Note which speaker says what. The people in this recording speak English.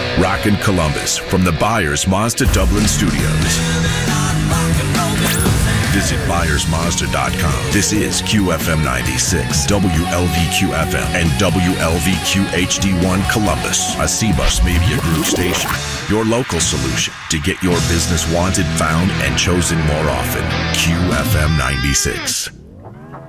Speaker 1: Rockin' Columbus from the Byers Mazda Dublin Studios. Visit ByersMazda.com. This is QFM 96, WLVQ-FM, and WLVQ-HD1 Columbus, a C-Bus Media Group station. Your local solution to get your business wanted, found, and chosen more often. QFM 96.